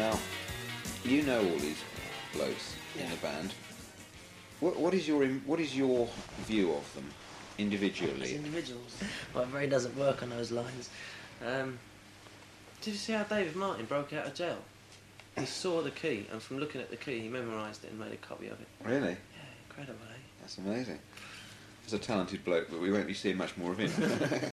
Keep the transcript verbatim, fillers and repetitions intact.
Now, you know all these blokes in the band. What, what is your im- what is your view of them individually? As individuals, my brain doesn't work on those lines. Um, Did you see how David Martin broke out of jail? He saw the key, and from looking at the key, he memorised it and made a copy of it. Really? Yeah, incredible, eh? That's amazing. He's a talented bloke, but we won't be seeing much more of him.